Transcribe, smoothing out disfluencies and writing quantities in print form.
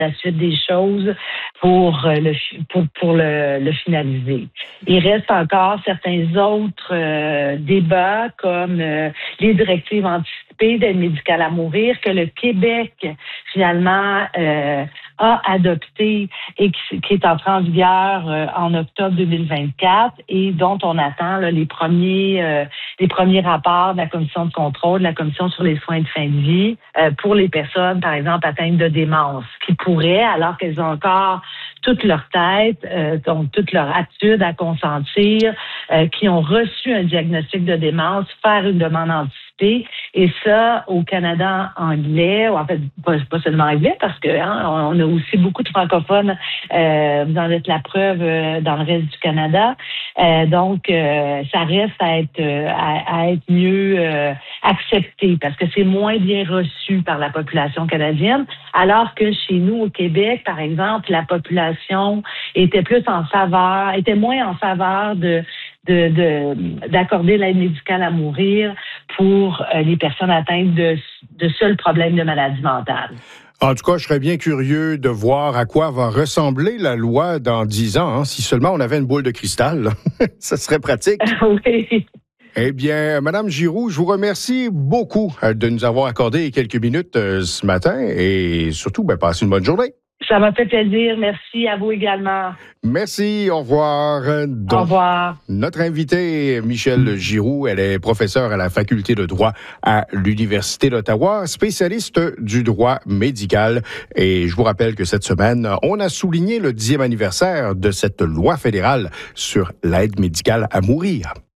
la suite des choses pour le finaliser. Il reste encore certains autres débats comme les directives anticipées d'aide médicale à mourir que le Québec finalement a adopté et qui est entré en vigueur en octobre 2024 et dont on attend là, les premiers rapports de la commission de contrôle, de la commission sur les soins de fin de vie pour les personnes, par exemple, atteintes de démence, qui pourraient, alors qu'elles ont encore toute leur tête, donc toute leur attitude à consentir, qui ont reçu un diagnostic de démence, faire une demande anticipée. Et ça, au Canada anglais, ou en fait, pas seulement anglais, parce que on a aussi beaucoup de francophones, vous en êtes la preuve dans le reste du Canada. Donc, ça reste à être mieux accepté, parce que c'est moins bien reçu par la population canadienne, alors que chez nous, au Québec, par exemple, la population était moins en faveur d'accorder l'aide médicale à mourir pour les personnes atteintes de seuls problèmes de maladie mentale. En tout cas, je serais bien curieux de voir à quoi va ressembler la loi dans 10 ans. Hein. Si seulement on avait une boule de cristal, ça serait pratique. Oui. Eh bien, Madame Giroux, je vous remercie beaucoup de nous avoir accordé quelques minutes ce matin et surtout, passez une bonne journée. Ça m'a fait plaisir. Merci à vous également. Merci. Au revoir. Au revoir. Notre invitée, Michèle Giroux, elle est professeure à la faculté de droit à l'Université d'Ottawa, spécialiste du droit médical. Et je vous rappelle que cette semaine, on a souligné le 10e anniversaire de cette loi fédérale sur l'aide médicale à mourir.